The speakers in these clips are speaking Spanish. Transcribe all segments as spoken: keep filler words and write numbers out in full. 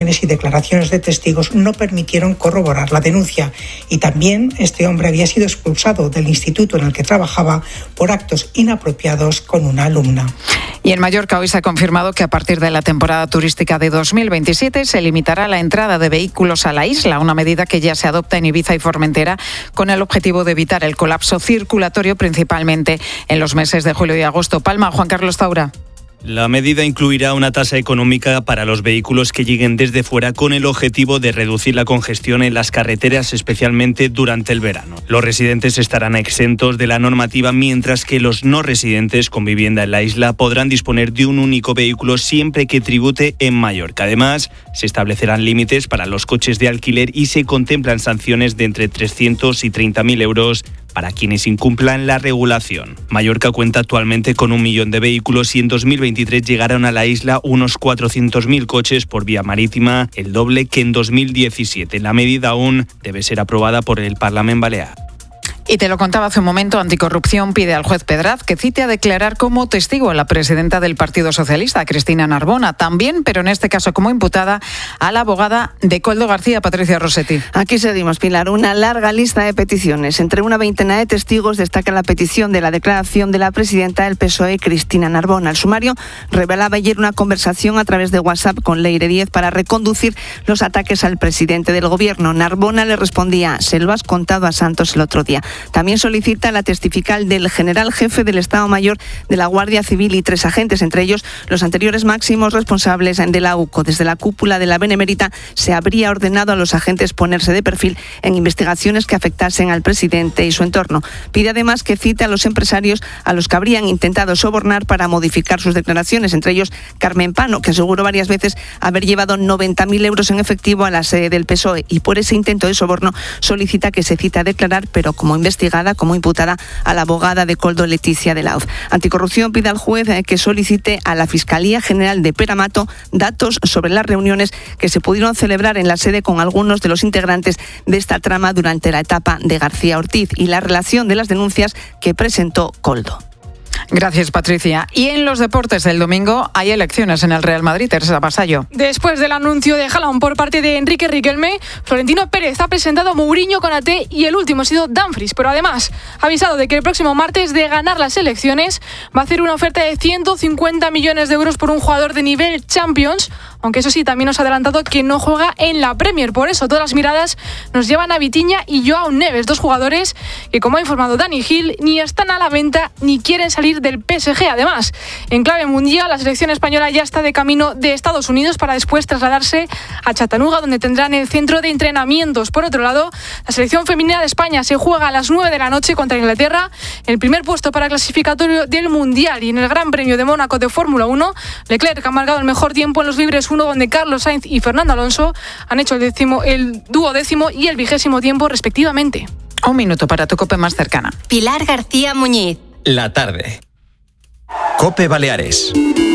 y declaraciones de testigos no permitieron corroborar la denuncia. Y también este hombre había sido expulsado del instituto en el que trabajaba por actos inapropiados con una alumna. Y en Mallorca hoy se ha confirmado que a partir de la temporada turística de dos mil veintisiete se limitará la entrada de vehículos a la isla, una medida que ya se adopta en Ibiza y Formentera con el objetivo de evitar el colapso circulatorio, principalmente en los meses de julio y agosto. Palma, Juan Carlos Taura. La medida incluirá una tasa económica para los vehículos que lleguen desde fuera con el objetivo de reducir la congestión en las carreteras, especialmente durante el verano. Los residentes estarán exentos de la normativa, mientras que los no residentes con vivienda en la isla podrán disponer de un único vehículo siempre que tribute en Mallorca. Además, se establecerán límites para los coches de alquiler y se contemplan sanciones de entre trescientos y treinta mil euros para quienes incumplan la regulación. Mallorca cuenta actualmente con un millón de vehículos y en dos mil veintitrés llegaron a la isla unos cuatrocientos mil coches por vía marítima, el doble que en dos mil diecisiete. La medida aún debe ser aprobada por el Parlamento Balear. Y te lo contaba hace un momento, Anticorrupción pide al juez Pedraz que cite a declarar como testigo a la presidenta del Partido Socialista, Cristina Narbona. También, pero en este caso como imputada, a la abogada de Koldo García, Patricia Rossetti. Aquí seguimos, Pilar. Una larga lista de peticiones. Entre una veintena de testigos destaca la petición de la declaración de la presidenta del P S O E, Cristina Narbona. El sumario revelaba ayer una conversación a través de WhatsApp con Leire Díez para reconducir los ataques al presidente del gobierno. Narbona le respondía: se lo has contado a Santos el otro día. También solicita la testifical del general jefe del Estado Mayor de la Guardia Civil y tres agentes, entre ellos los anteriores máximos responsables de la U C O. Desde la cúpula de la Benemérita se habría ordenado a los agentes ponerse de perfil en investigaciones que afectasen al presidente y su entorno. Pide además que cite a los empresarios a los que habrían intentado sobornar para modificar sus declaraciones, entre ellos Carmen Pano, que aseguró varias veces haber llevado noventa mil euros en efectivo a la sede del P S O E, y por ese intento de soborno solicita que se cite a declarar, pero como investigada, como imputada, a la abogada de Koldo, Leticia de Lauz. Anticorrupción pide al juez que solicite a la Fiscalía General de Peramato datos sobre las reuniones que se pudieron celebrar en la sede con algunos de los integrantes de esta trama durante la etapa de García Ortiz y la relación de las denuncias que presentó Koldo. Gracias, Patricia. Y en los deportes del domingo hay elecciones en el Real Madrid. Teresa Vasallo. Después del anuncio de Haaland por parte de Enrique Riquelme, Florentino Pérez ha presentado a Mourinho, Konaté y el último ha sido Dumfries. Pero además ha avisado de que el próximo martes, de ganar las elecciones, va a hacer una oferta de ciento cincuenta millones de euros por un jugador de nivel Champions. Aunque eso sí, también nos ha adelantado que no juega en la Premier. Por eso todas las miradas nos llevan a Vitinha y Joao Neves, dos jugadores que, como ha informado Dani Gil, ni están a la venta ni quieren salir del P S G. Además, en clave mundial, la selección española ya está de camino de Estados Unidos para después trasladarse a Chattanooga, donde tendrán el centro de entrenamientos. Por otro lado, la selección femenina de España se juega a las nueve de la noche contra Inglaterra, el primer puesto para el clasificatorio del Mundial. Y en el Gran Premio de Mónaco de Fórmula uno, Leclerc ha marcado el mejor tiempo en los libres uno, donde Carlos Sainz y Fernando Alonso han hecho el, décimo, el duodécimo y el vigésimo tiempo respectivamente. Un minuto para tu COPE más cercana. Pilar García Muñiz. La tarde. COPE Baleares.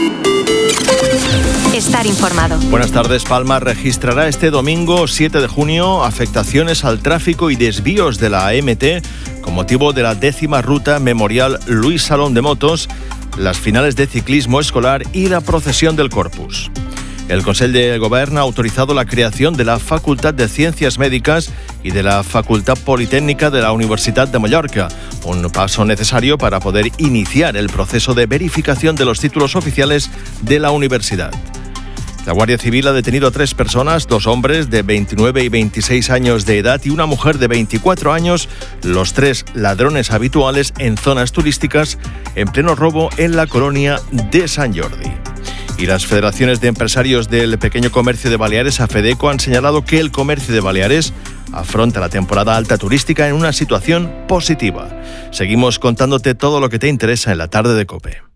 Estar informado. Buenas tardes. Palma registrará este domingo siete de junio afectaciones al tráfico y desvíos de la A M T con motivo de la décima ruta memorial Luis Salón de Motos, las finales de ciclismo escolar y la procesión del Corpus. El Consell de Govern ha autorizado la creación de la Facultad de Ciencias Médicas y de la Facultad Politécnica de la Universitat de Mallorca, un paso necesario para poder iniciar el proceso de verificación de los títulos oficiales de la universidad. La Guardia Civil ha detenido a tres personas, dos hombres de veintinueve y veintiséis años de edad y una mujer de veinticuatro años, los tres ladrones habituales en zonas turísticas, en pleno robo en la colonia de San Jordi. Y las federaciones de empresarios del pequeño comercio de Baleares, AFEDECO, han señalado que el comercio de Baleares afronta la temporada alta turística en una situación positiva. Seguimos contándote todo lo que te interesa en la tarde de COPE.